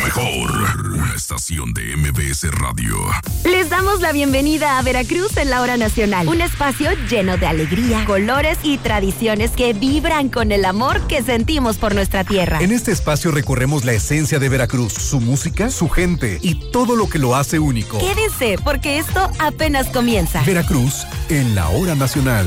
mejor, una estación de MBS Radio. Les damos la bienvenida a Veracruz en la Hora Nacional. Un espacio lleno de alegría, colores y tradiciones que vibran con el amor que sentimos por nuestra tierra. En este espacio recorremos la esencia de Veracruz, su música, su gente y todo lo que lo hace único. Quédense, porque esto apenas comienza. Veracruz en la Hora Nacional.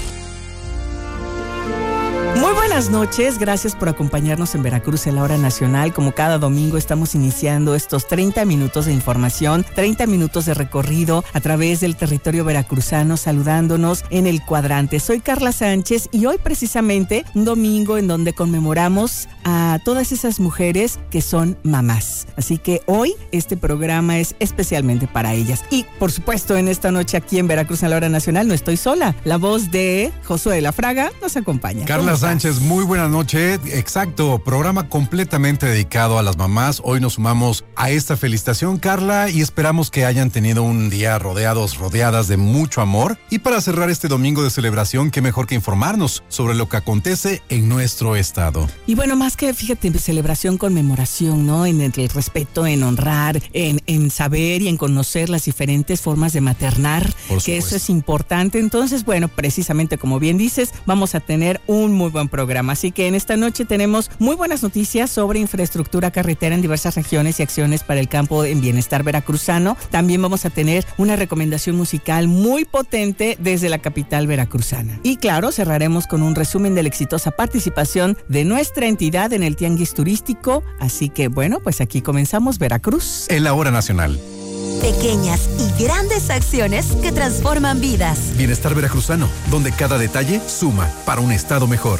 Muy buenas noches, gracias por acompañarnos en Veracruz en la Hora Nacional. Como cada domingo estamos iniciando estos 30 minutos de información, 30 minutos de recorrido a través del territorio veracruzano, saludándonos en el cuadrante. Soy Carla Sánchez y hoy precisamente un domingo en donde conmemoramos a todas esas mujeres que son mamás. Así que hoy este programa es especialmente para ellas. Y por supuesto en esta noche aquí en Veracruz en la Hora Nacional no estoy sola. La voz de Josué de la Fraga nos acompaña. Carla Sánchez, muy buena noche. Exacto, programa completamente dedicado a las mamás. Hoy nos sumamos a esta felicitación, Carla, y esperamos que hayan tenido un día rodeadas de mucho amor. Y para cerrar este domingo de celebración, qué mejor que informarnos sobre lo que acontece en nuestro estado. Y bueno, más que, fíjate, celebración, conmemoración, ¿no? En el respeto, en honrar, en saber y en conocer las diferentes formas de maternar, que eso es importante. Entonces, bueno, precisamente como bien dices, vamos a tener un muy buen programa. Así que en esta noche tenemos muy buenas noticias sobre infraestructura carretera en diversas regiones y acciones para el campo en bienestar veracruzano. También vamos a tener una recomendación musical muy potente desde la capital veracruzana. Y claro, cerraremos con un resumen de la exitosa participación de nuestra entidad en el tianguis turístico. Así que bueno, pues aquí comenzamos Veracruz en la Hora Nacional. Pequeñas y grandes acciones que transforman vidas. Bienestar veracruzano, donde cada detalle suma para un estado mejor.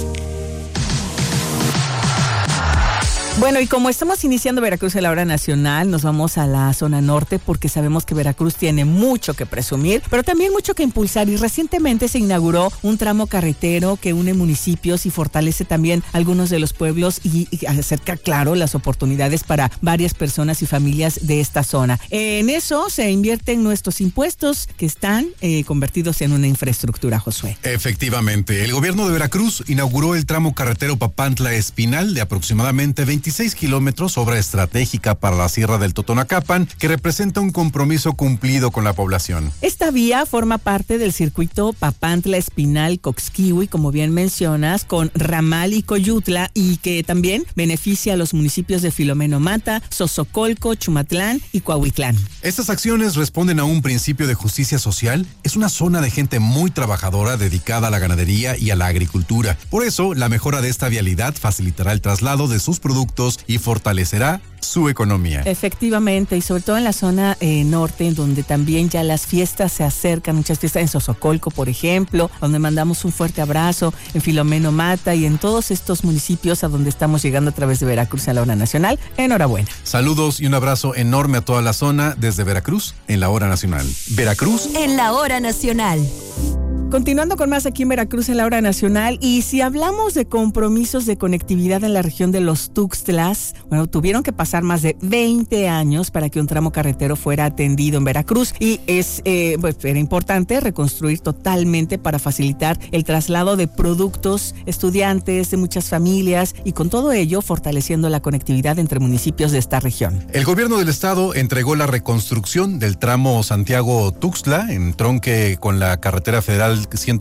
Bueno, y como estamos iniciando Veracruz en la Hora Nacional, nos vamos a la zona norte porque sabemos que Veracruz tiene mucho que presumir, pero también mucho que impulsar, y recientemente se inauguró un tramo carretero que une municipios y fortalece también algunos de los pueblos y acerca, claro, las oportunidades para varias personas y familias de esta zona. En eso se invierten nuestros impuestos que están convertidos en una infraestructura, Josué. Efectivamente, el gobierno de Veracruz inauguró el tramo carretero Papantla-Espinal de aproximadamente 26 kilómetros, obra estratégica para la Sierra del Totonacapan, que representa un compromiso cumplido con la población. Esta vía forma parte del circuito Papantla-Espinal-Coxquihui, como bien mencionas, con Ramal y Coyutla, y que también beneficia a los municipios de Filomeno Mata, Sosocolco, Chumatlán y Coahuitlán. Estas acciones responden a un principio de justicia social. Es una zona de gente muy trabajadora dedicada a la ganadería y a la agricultura. Por eso, la mejora de esta vialidad facilitará el traslado de sus productos y fortalecerá su economía. Efectivamente, y sobre todo en la zona norte, en donde también ya las fiestas se acercan, muchas fiestas en Sosocolco, por ejemplo, donde mandamos un fuerte abrazo, en Filomeno Mata y en todos estos municipios a donde estamos llegando a través de Veracruz en la Hora Nacional. Enhorabuena. Saludos y un abrazo enorme a toda la zona desde Veracruz en la Hora Nacional. Veracruz en la Hora Nacional. Continuando con más aquí en Veracruz en la Hora Nacional, y si hablamos de compromisos de conectividad en la región de los Tuxtlas, bueno, tuvieron que pasar más de 20 años para que un tramo carretero fuera atendido en Veracruz, y era importante reconstruir totalmente para facilitar el traslado de productos, estudiantes, de muchas familias, y con todo ello fortaleciendo la conectividad entre municipios de esta región. El gobierno del estado entregó la reconstrucción del tramo Santiago-Tuxtla, en tronque con la carretera federal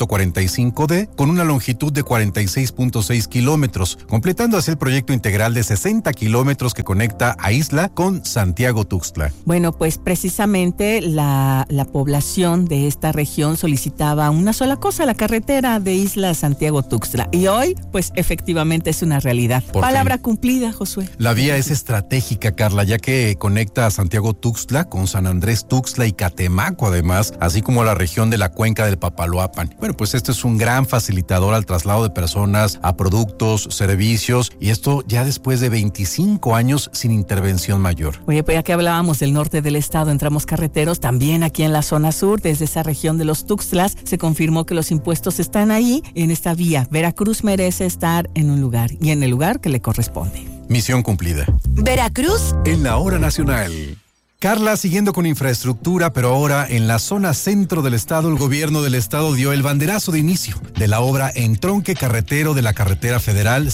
145D, con una longitud de 46.6 kilómetros, completando así el proyecto integral de 60 kilómetros que conecta a Isla con Santiago-Tuxtla. Bueno, pues precisamente la población de esta región solicitaba una sola cosa, la carretera de Isla a Santiago-Tuxtla, y hoy, pues efectivamente es una realidad. Palabra cumplida, Josué. La vía es estratégica, Carla, ya que conecta a Santiago-Tuxtla con San Andrés-Tuxtla y Catemaco, además, así como la región de la cuenca del Papaloapan. Bueno, pues esto es un gran facilitador al traslado de personas, a productos, servicios, y esto ya después de 25 años sin intervención mayor. Oye, pues ya que hablábamos del norte del estado en tramos carreteros, también aquí en la zona sur, desde esa región de los Tuxtlas, se confirmó que los impuestos están ahí, en esta vía. Veracruz merece estar en un lugar, y en el lugar que le corresponde. Misión cumplida. Veracruz en la Hora Nacional. Carla, siguiendo con infraestructura, pero ahora en la zona centro del estado, el gobierno del estado dio el banderazo de inicio de la obra entronque carretero de la carretera federal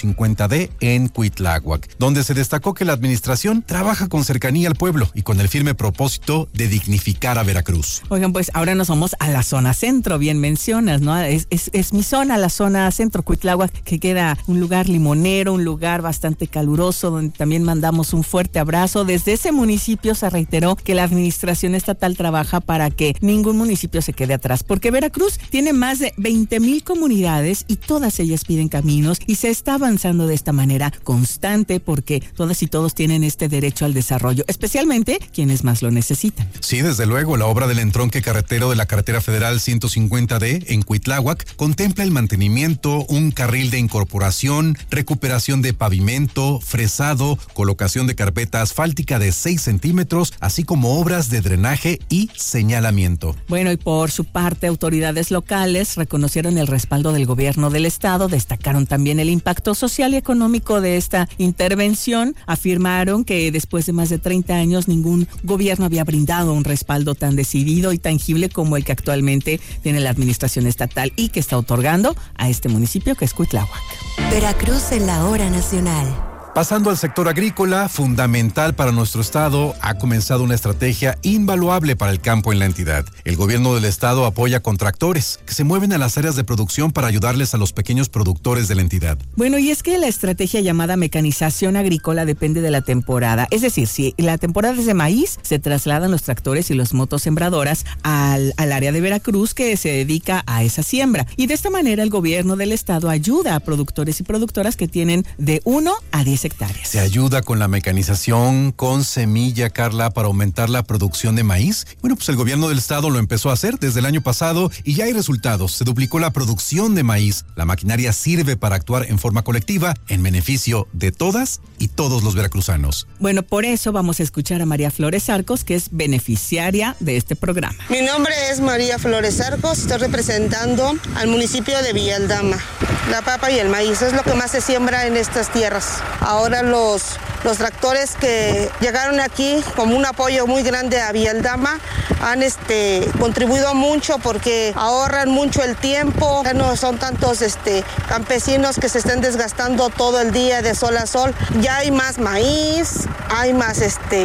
150D en Cuitláhuac, donde se destacó que la administración trabaja con cercanía al pueblo y con el firme propósito de dignificar a Veracruz. Oigan, pues ahora nos vamos a la zona centro, bien mencionas, ¿no? Es mi zona, la zona centro, Cuitláhuac, que queda un lugar limonero, un lugar bastante caluroso, donde también mandamos un fuerte abrazo. Desde ese municipio se reiteró que la administración estatal trabaja para que ningún municipio se quede atrás, porque Veracruz tiene más de 20,000 comunidades y todas ellas piden caminos y se está avanzando de esta manera constante porque todas y todos tienen este derecho al desarrollo, especialmente quienes más lo necesitan. Sí, desde luego, la obra del entronque carretero de la carretera federal 150D en Cuitláhuac contempla el mantenimiento, un carril de incorporación, recuperación de pavimento, fresado, colocación de carpeta asfáltica de 6 centímetros, así como obras de drenaje y señalamiento. Bueno, y por su parte, autoridades locales reconocieron el respaldo del gobierno del estado, destacaron también el impacto social y económico de esta intervención, afirmaron que después de más de 30 años ningún gobierno había brindado un respaldo tan decidido y tangible como el que actualmente tiene la administración estatal y que está otorgando a este municipio que es Cuitláhuac. Veracruz en la hora nacional. Pasando al sector agrícola, fundamental para nuestro estado, ha comenzado una estrategia invaluable para el campo en la entidad. El gobierno del estado apoya con tractores que se mueven a las áreas de producción para ayudarles a los pequeños productores de la entidad. Bueno, y es que la estrategia llamada mecanización agrícola depende de la temporada. Es decir, si la temporada es de maíz, se trasladan los tractores y las motos sembradoras al área de Veracruz que se dedica a esa siembra. Y de esta manera el gobierno del estado ayuda a productores y productoras que tienen de 1 a 10 hectáreas. Se ayuda con la mecanización, con semilla, Carla, para aumentar la producción de maíz. Bueno, pues el gobierno del estado lo empezó a hacer desde el año pasado y ya hay resultados. Se duplicó la producción de maíz. La maquinaria sirve para actuar en forma colectiva en beneficio de todas y todos los veracruzanos. Bueno, por eso vamos a escuchar a María Flores Arcos, que es beneficiaria de este programa. Mi nombre es María Flores Arcos, estoy representando al municipio de Villaldama. La papa y el maíz es lo que más se siembra en estas tierras. Ahora los tractores que llegaron aquí como un apoyo muy grande a Villaldama han contribuido mucho porque ahorran mucho el tiempo. Ya no son tantos campesinos que se estén desgastando todo el día de sol a sol. Ya hay más maíz, hay más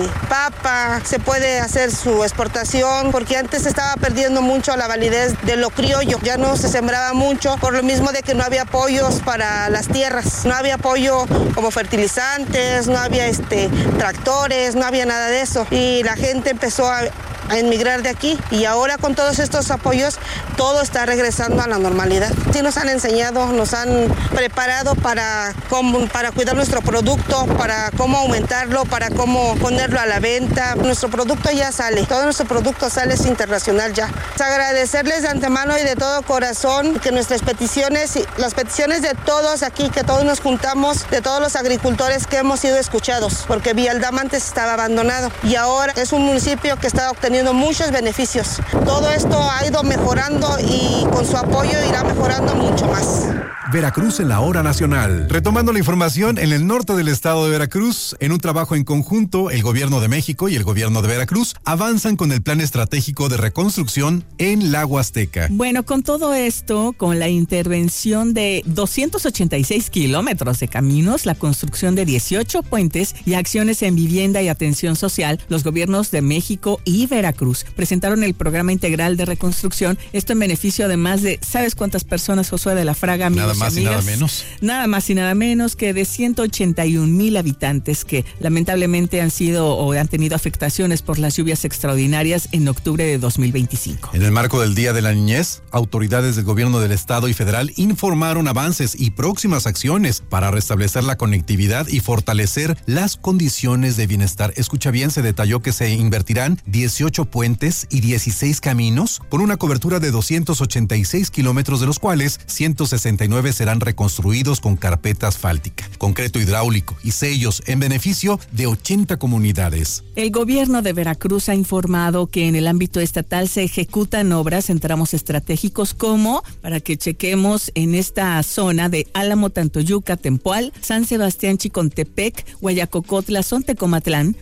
papa, se puede hacer su exportación porque antes se estaba perdiendo mucho la validez de lo criollo. Ya no se sembraba mucho por lo mismo de que no había apoyos para las tierras. No había apoyo como fertilizantes, no había tractores, no había nada de eso. Y la gente empezó a emigrar de aquí y ahora con todos estos apoyos todo está regresando a la normalidad. Sí nos han enseñado, nos han preparado para cuidar nuestro producto, para cómo aumentarlo, para cómo ponerlo a la venta. Nuestro producto ya sale, todo nuestro producto sale, es internacional ya. Agradecerles de antemano y de todo corazón que nuestras peticiones, las peticiones de todos aquí, que todos nos juntamos, de todos los agricultores que hemos sido escuchados, porque Villaldama antes estaba abandonado y ahora es un municipio que está obteniendo muchos beneficios. Todo esto ha ido mejorando y con su apoyo irá mejorando mucho más. Veracruz en la hora nacional. Retomando la información, en el norte del estado de Veracruz, en un trabajo en conjunto, el gobierno de México y el gobierno de Veracruz avanzan con el plan estratégico de reconstrucción en la Huasteca. Bueno, con todo esto, con la intervención de 286 kilómetros de caminos, la construcción de 18 puentes y acciones en vivienda y atención social, los gobiernos de México y Veracruz presentaron el programa integral de reconstrucción, esto en beneficio de más de, ¿sabes cuántas personas, Josué de la Fraga? Nada más y nada menos. Nada más y nada menos que de 181,000 habitantes que lamentablemente han tenido afectaciones por las lluvias extraordinarias en octubre de 2025. En el marco del Día de la Niñez, autoridades del gobierno del estado y federal informaron avances y próximas acciones para restablecer la conectividad y fortalecer las condiciones de bienestar. Escucha bien, se detalló que se invertirán 18 18 puentes y 16 caminos, con una cobertura de 286 kilómetros, de los cuales 169 serán reconstruidos con carpeta asfáltica, concreto hidráulico y sellos en beneficio de 80 comunidades. El gobierno de Veracruz ha informado que en el ámbito estatal se ejecutan obras en tramos estratégicos como, para que chequemos, en esta zona de Álamo, Tantoyuca, Tempoal, San Sebastián, Chicontepec, Guayacocotla, Sontecomatlán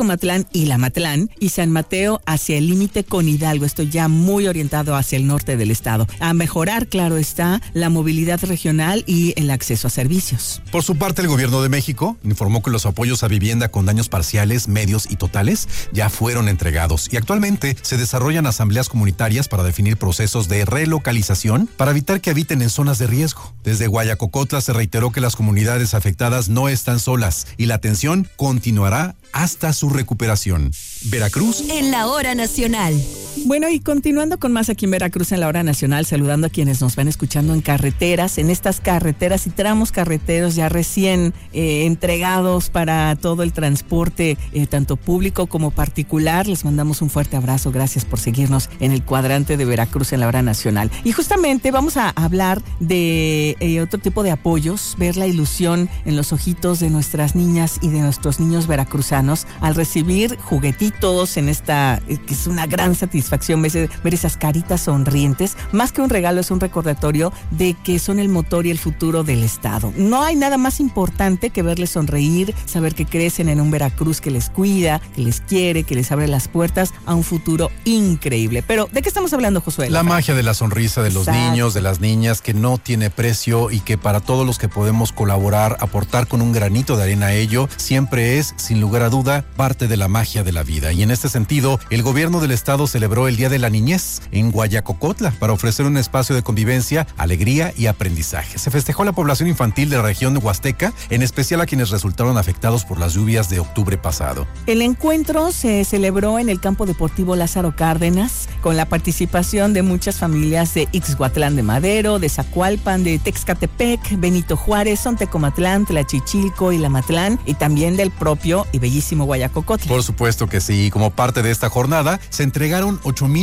y Lamatlán, y San Mateo hacia el límite con Hidalgo, esto ya muy orientado hacia el norte del estado. A mejorar, claro está, la movilidad regional y el acceso a servicios. Por su parte, el gobierno de México informó que los apoyos a vivienda con daños parciales, medios y totales ya fueron entregados y actualmente se desarrollan asambleas comunitarias para definir procesos de relocalización para evitar que habiten en zonas de riesgo. Desde Guayacocotla se reiteró que las comunidades afectadas no están solas y la atención continuará hasta su recuperación. Veracruz en la hora nacional. Bueno, y continuando con más aquí en Veracruz en la hora nacional, saludando a quienes nos van escuchando en carreteras, en estas carreteras y tramos carreteros ya recién entregados para todo el transporte, tanto público como particular. Les mandamos un fuerte abrazo, gracias por seguirnos en el cuadrante de Veracruz en la hora nacional. Y justamente vamos a hablar de otro tipo de apoyos, ver la ilusión en los ojitos de nuestras niñas y de nuestros niños veracruzanos al recibir juguetitos en esta, que es una gran satisfacción ver esas caritas sonrientes. Más que un regalo, es un recordatorio de que son el motor y el futuro del estado. No hay nada más importante que verles sonreír, saber que crecen en un Veracruz que les cuida, que les quiere, que les abre las puertas a un futuro increíble. Pero, ¿de qué estamos hablando, Josué? La magia de la sonrisa de los niños, de las niñas, que no tiene precio y que para todos los que podemos colaborar, aportar con un granito de arena a ello, siempre es, sin lugar a duda, parte de la magia de la vida. Y en este sentido, el gobierno del estado celebró el Día de la Niñez en Guayacocotla para ofrecer un espacio de convivencia, alegría y aprendizaje. Se festejó la población infantil de la región huasteca, en especial a quienes resultaron afectados por las lluvias de octubre pasado. El encuentro se celebró en el campo deportivo Lázaro Cárdenas, con la participación de muchas familias de Ixhuatlán de Madero, de Zacualpan, de Texcatepec, Benito Juárez, Sontecomatlán, Tlachichilco y Lamatlán, y también del propio y bellísimo Guayacocotla. Por supuesto que sí. Como parte de esta jornada, se entregaron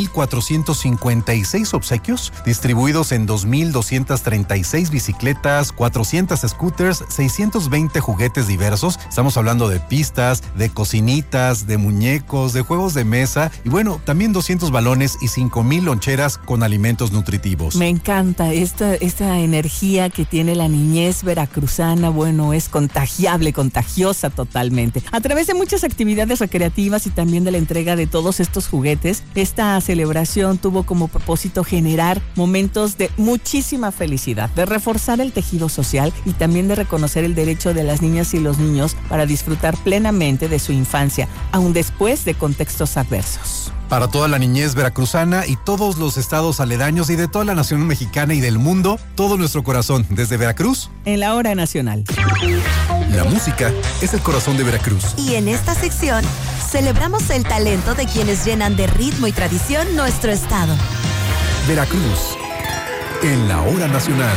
8,456 obsequios, distribuidos en 2,236 bicicletas, 400 scooters, 620 juguetes diversos. Estamos hablando de pistas, de cocinitas, de muñecos, de juegos de mesa y bueno, también 200 balones y 5,000 loncheras con alimentos nutritivos. Me encanta esta energía que tiene la niñez veracruzana. Bueno, es contagiable, contagiosa totalmente. A través de muchas actividades recreativas y también de la entrega de todos estos juguetes, esta celebración tuvo como propósito generar momentos de muchísima felicidad, de reforzar el tejido social y también de reconocer el derecho de las niñas y los niños para disfrutar plenamente de su infancia, aun después de contextos adversos. Para toda la niñez veracruzana y todos los estados aledaños y de toda la nación mexicana y del mundo, todo nuestro corazón, desde Veracruz, en la hora nacional. La música es el corazón de Veracruz. Y en esta sección, celebramos el talento de quienes llenan de ritmo y tradición nuestro estado. Veracruz, en la hora nacional.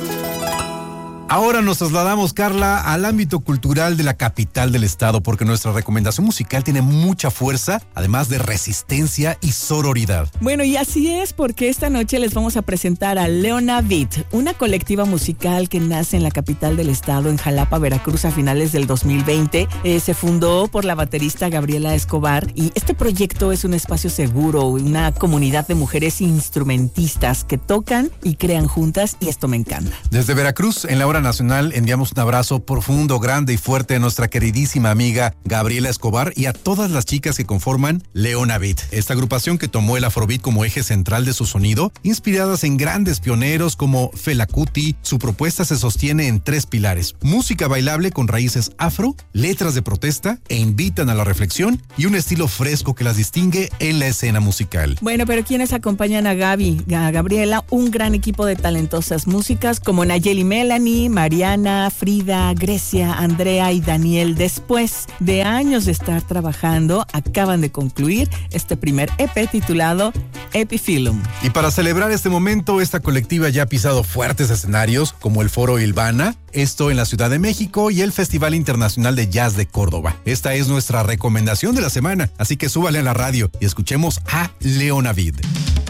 Ahora nos trasladamos, Carla, al ámbito cultural de la capital del estado, porque nuestra recomendación musical tiene mucha fuerza, además de resistencia y sororidad. Bueno, y así es, porque esta noche les vamos a presentar a Leona Beat, una colectiva musical que nace en la capital del estado, en Jalapa, Veracruz, a finales del 2020. Se fundó por la baterista Gabriela Escobar, y este proyecto es un espacio seguro, una comunidad de mujeres instrumentistas que tocan y crean juntas, y esto me encanta. Desde Veracruz, en la hora nacional, enviamos un abrazo profundo, grande y fuerte a nuestra queridísima amiga Gabriela Escobar y a todas las chicas que conforman Leona Beat, esta agrupación que tomó el afrobeat como eje central de su sonido, inspiradas en grandes pioneros como Fela Kuti. Su propuesta se sostiene en 3 pilares: música bailable con raíces afro, letras de protesta e invitan a la reflexión, y un estilo fresco que las distingue en la escena musical. Bueno, pero quienes acompañan a Gabriela, un gran equipo de talentosas músicas como Nayeli Melanie, Mariana, Frida, Grecia, Andrea y Daniel. Después de años de estar trabajando, acaban de concluir este primer EP titulado Epiphyllum. Y para celebrar este momento, esta colectiva ya ha pisado fuertes escenarios como el Foro Ilvana, esto en la Ciudad de México, y el Festival Internacional de Jazz de Córdoba. Esta es nuestra recomendación de la semana, así que súbale a la radio y escuchemos a Leonavid.